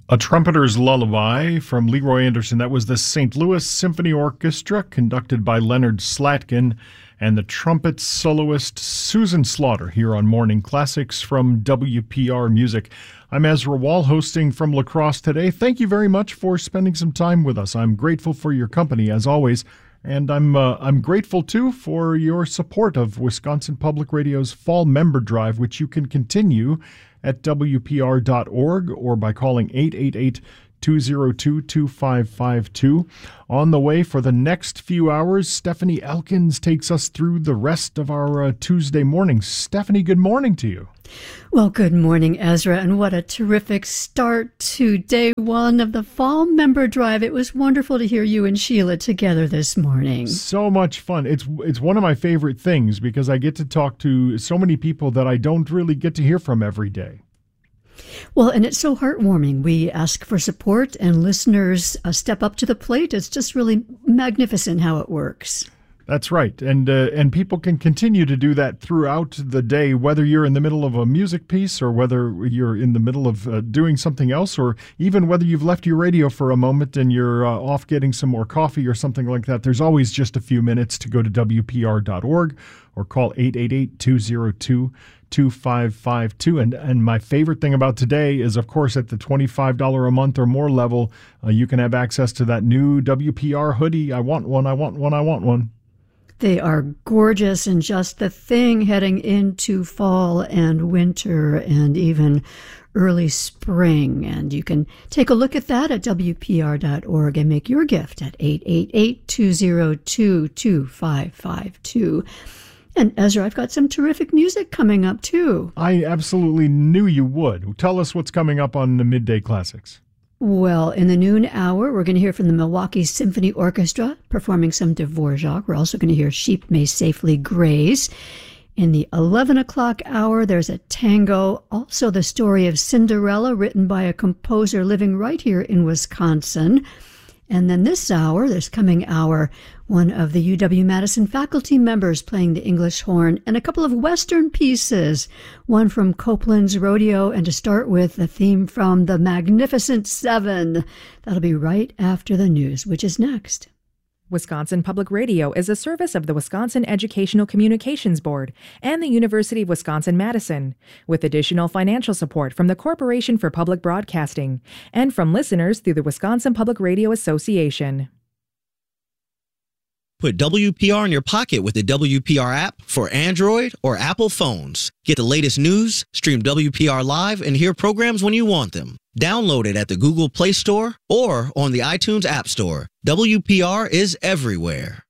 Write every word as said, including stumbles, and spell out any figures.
A Trumpeter's Lullaby from Leroy Anderson. That was the Saint Louis Symphony Orchestra, conducted by Leonard Slatkin, and the trumpet soloist Susan Slaughter here on Morning Classics from W P R Music. I'm Ezra Wall, hosting from La Crosse today. Thank you very much for spending some time with us. I'm grateful for your company, as always, and I'm uh, I'm grateful, too, for your support of Wisconsin Public Radio's Fall Member Drive, which you can continue at W P R dot org or by calling eight eight eight, two oh two, two five five two. On the way for the next few hours, Stephanie Elkins takes us through the rest of our uh, Tuesday morning. Stephanie, good morning to you. Well, good morning, Ezra, and what a terrific start to day one of the Fall Member Drive. It was wonderful to hear you and Sheila together this morning. So much fun. It's it's one of my favorite things because I get to talk to so many people that I don't really get to hear from every day. Well, and it's so heartwarming. We ask for support, and listeners uh, step up to the plate. It's just really magnificent how it works. That's right. And uh, and people can continue to do that throughout the day, whether you're in the middle of a music piece or whether you're in the middle of uh, doing something else, or even whether you've left your radio for a moment and you're uh, off getting some more coffee or something like that. There's always just a few minutes to go to W P R dot org or call eight eight eight, two oh two, two five five two. And, and my favorite thing about today is, of course, at the twenty-five dollars a month or more level, uh, you can have access to that new W P R hoodie. I want one, I want one, I want one. They are gorgeous and just the thing heading into fall and winter and even early spring. And you can take a look at that at W P R dot org and make your gift at eight eight eight, two oh two, two five five two. And Ezra, I've got some terrific music coming up too. I absolutely knew you would. Tell us what's coming up on the Midday Classics. Well, in the noon hour, we're going to hear from the Milwaukee Symphony Orchestra performing some Dvorak. We're also going to hear Sheep May Safely Graze. In the eleven o'clock hour, there's a tango, also the story of Cinderella, written by a composer living right here in Wisconsin. And then this hour, this coming hour, one of the U W-Madison faculty members playing the English horn and a couple of Western pieces, one from Copeland's Rodeo, and to start with, the theme from The Magnificent Seven. That'll be right after the news, which is next. Wisconsin Public Radio is a service of the Wisconsin Educational Communications Board and the University of Wisconsin-Madison, with additional financial support from the Corporation for Public Broadcasting and from listeners through the Wisconsin Public Radio Association. Put W P R in your pocket with the W P R app for Android or Apple phones. Get the latest news, stream W P R live, and hear programs when you want them. Download it at the Google Play Store or on the iTunes App Store. W P R is everywhere.